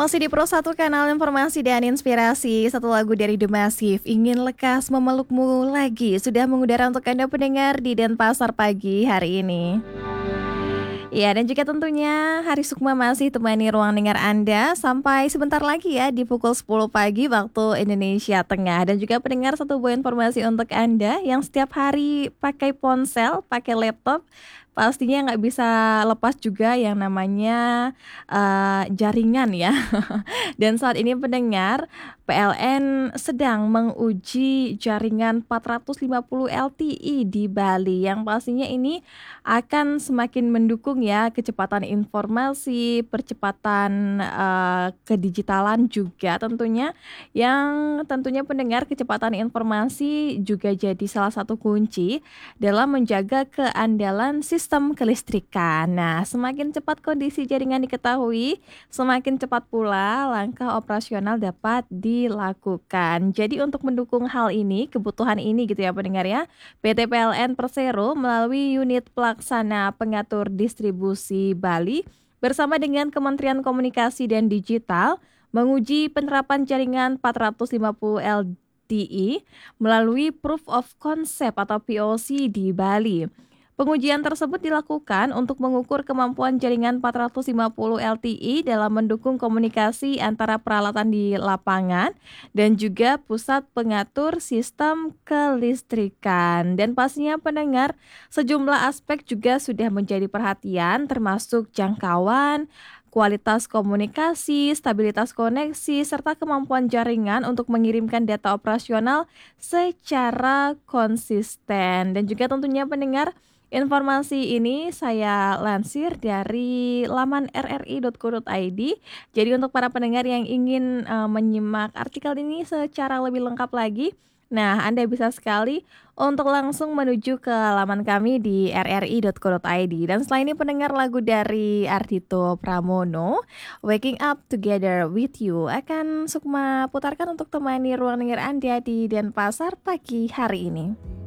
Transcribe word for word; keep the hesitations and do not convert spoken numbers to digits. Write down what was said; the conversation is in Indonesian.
Masih di Pro satu Kanal Informasi dan Inspirasi. Satu lagu dari The Massive, Ingin Lekas Memelukmu Lagi, sudah mengudara untuk Anda pendengar di Denpasar pagi hari ini. Ya, dan juga tentunya Hari Sukma masih temani ruang dengar Anda sampai sebentar lagi ya di pukul sepuluh pagi waktu Indonesia Tengah. Dan juga pendengar, satu buah informasi untuk Anda yang setiap hari pakai ponsel, pakai laptop, pastinya nggak bisa lepas juga yang namanya uh, jaringan ya. Dan saat ini pendengar, P L N sedang menguji jaringan empat ratus lima puluh L T E di Bali, yang pastinya ini akan semakin mendukung ya kecepatan informasi, percepatan uh, kedigitalan juga tentunya, yang tentunya pendengar, kecepatan informasi juga jadi salah satu kunci dalam menjaga keandalan sistem kelistrikan. Nah, semakin cepat kondisi jaringan diketahui, semakin cepat pula langkah operasional dapat dilakukan. Jadi untuk mendukung hal ini, kebutuhan ini gitu ya pendengar ya, P T P L N Persero melalui unit pelaksana pengatur distribusi Bali bersama dengan Kementerian Komunikasi dan Digital menguji penerapan jaringan empat ratus lima puluh L T E melalui Proof of Concept atau P O C di Bali. Pengujian tersebut dilakukan untuk mengukur kemampuan jaringan empat ratus lima puluh L T E dalam mendukung komunikasi antara peralatan di lapangan dan juga pusat pengatur sistem kelistrikan. Dan pastinya pendengar, sejumlah aspek juga sudah menjadi perhatian, termasuk jangkauan, kualitas komunikasi, stabilitas koneksi, serta kemampuan jaringan untuk mengirimkan data operasional secara konsisten. Dan juga tentunya pendengar, informasi ini saya lansir dari laman r r i dot co dot i d. Jadi untuk para pendengar yang ingin uh, menyimak artikel ini secara lebih lengkap lagi, nah Anda bisa sekali untuk langsung menuju ke laman kami di r r i dot co dot i d. Dan setelah ini pendengar, lagu dari Ardhito Pramono, Waking Up Together With You, akan Sukma putarkan untuk temani ruang dengar Anda di Denpasar pagi hari ini.